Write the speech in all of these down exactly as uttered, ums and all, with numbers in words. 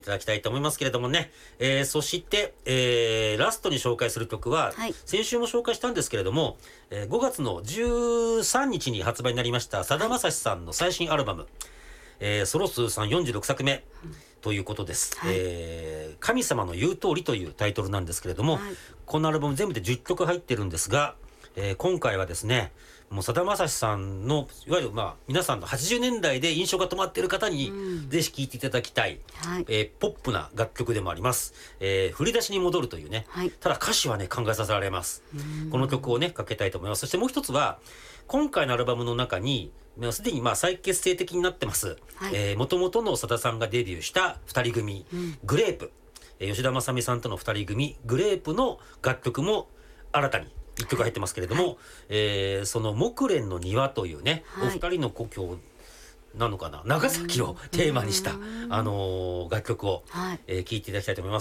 いただきたいと思いますけれどもね、えー、そして、えー、ラストに紹介する曲は、はい、先週も紹介したんですけれども、えー、ごがつのじゅうさんにちに発売になりましたさだまさしさんの最新アルバム、はい、えー、ソロ数さんよんじゅうろくさくめということです、はい、えー、神様の言う通りというタイトルなんですけれども、はい、このアルバム全部でじゅっきょく入ってるんですが、えー、今回はですね、もうさだまさしさんのいわゆるまあ皆さんのはちじゅうねんだいで印象が止まっている方にぜひ聴いていただきたい、はい、えー、ポップな楽曲でもあります、えー、振り出しに戻るというね、はい、ただ歌詞はね考えさせられます。この曲をねかけたいと思います。そしてもう一つは今回のアルバムの中にすでにまあ再結成的になってます、はい、えー、元々のさださんがデビューしたふたり組、うん、グレープ、えー、吉田正美さんとのふたり組グレープの楽曲も新たにいっきょく入ってますけれども、はい、えー、その木蓮の庭というね、はい、お二人の故郷なのかな、長崎をテーマにした、あのー、楽曲を、はい、えー、聴いていただきたいと思います。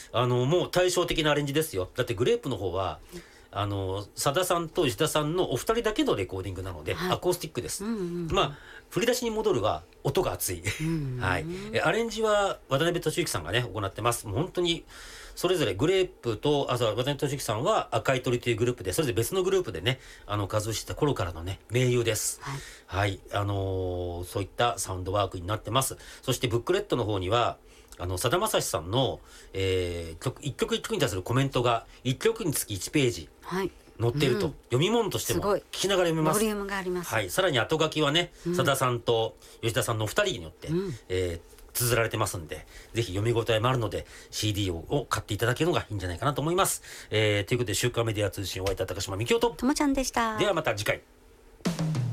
あのー、もう対照的なアレンジですよ。だってグレープの方はあのさださんと吉田さんのお二人だけのレコーディングなので、はい、アコースティックです、うんうん、まあ振り出しに戻るは音が熱い、はい、えアレンジは渡辺俊之さんがね行ってます。もう本当にそれぞれグレープとあと渡辺俊之さんは赤い鳥というグループでそれぞれ別のグループでねあの活動してた頃からのね盟友です。はい、はい、あのー、そういったサウンドワークになってます。そしてブックレットの方にはあのさだまさしさんの、えー、曲一曲一曲に対するコメントがいっきょくにつきいちページ載っていると、うん、読み物としても聞きながら読めます。 ボリュームがあります。 はい、さらに後書きはねさだ、うん、さんと吉田さんのふたりによって、うん、えー綴られてますんで、ぜひ読み応えもあるので シーディー を, を買っていただけるのがいいんじゃないかなと思います。えー、ということで週刊メディア通信お会いいた高島みきおとともちゃんでした。 ではまた次回。